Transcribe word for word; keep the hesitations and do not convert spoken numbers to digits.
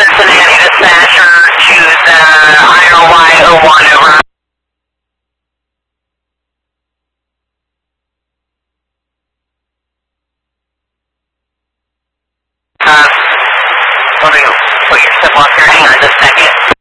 Cincinnati dispatcher to the I R Y oh one, over. Uh, let me put your step off here, hang on just a second.